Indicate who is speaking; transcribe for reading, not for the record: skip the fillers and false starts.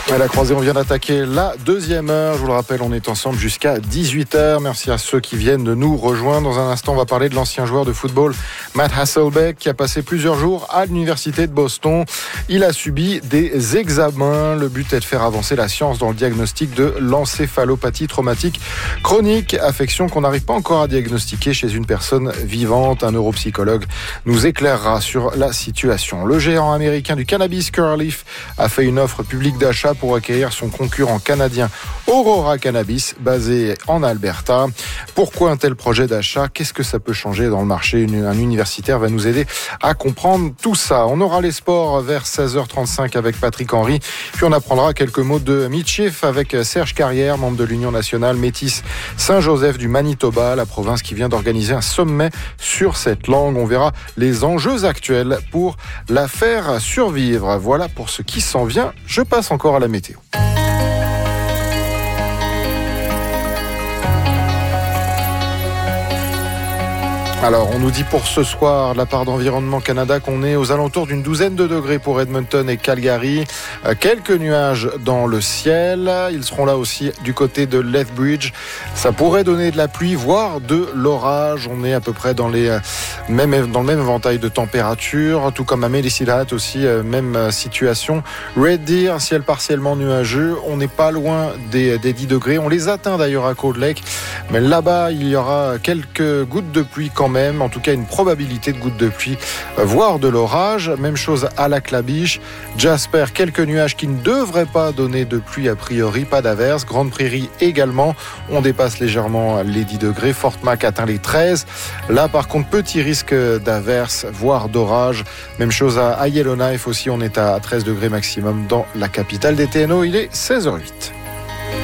Speaker 1: À la croisée, on vient d'attaquer la deuxième heure. Je vous le rappelle, on est ensemble jusqu'à 18h. Merci à ceux qui viennent de nous rejoindre. Dans un instant, on va parler de l'ancien joueur de football Matt Hasselbeck qui a passé plusieurs jours à l'université de Boston. Il a subi des examens. Le but est de faire avancer la science dans le diagnostic de l'encéphalopathie traumatique chronique, affection qu'on n'arrive pas encore à diagnostiquer chez une personne vivante. Un neuropsychologue nous éclairera sur la situation. Le géant américain du cannabis Curaleaf a fait une offre publique d'achat pour acquérir son concurrent canadien Aurora Cannabis, basé en Alberta. Pourquoi un tel projet d'achat ? Qu'est-ce que ça peut changer dans le marché ? Un universitaire va nous aider à comprendre tout ça. On aura les sports vers 16h35 avec Patrick Henry. Puis on apprendra quelques mots de Michif avec Serge Carrière, membre de l'Union nationale métisse Saint-Joseph du Manitoba, la province qui vient d'organiser un sommet sur cette langue. On verra les enjeux actuels pour la faire survivre. Voilà pour ce qui s'en vient. Je passe encore à la météo. Alors, on nous dit pour ce soir, de la part d'Environnement Canada, qu'on est aux alentours d'une douzaine de degrés pour Edmonton et Calgary. Quelques nuages dans le ciel. Ils seront là aussi du côté de Lethbridge. Ça pourrait donner de la pluie, voire de l'orage. On est à peu près dans le même éventail de température, tout comme à Medicine aussi, même situation. Red Deer, ciel partiellement nuageux. On n'est pas loin des 10 degrés. On les atteint d'ailleurs à Cold Lake. Mais là-bas, il y aura quelques gouttes de pluie quand même. En tout cas, une probabilité de gouttes de pluie, voire de l'orage. Même chose à la Clabiche. Jasper, quelques nuages qui ne devraient pas donner de pluie a priori, pas d'averse. Grande Prairie également. On dépasse légèrement les 10 degrés. Fort Mac atteint les 13. Là, par contre, petit risque d'averse, voire d'orage. Même chose à Yellowknife aussi. On est à 13 degrés maximum dans la capitale des TNO. Il est 16h08.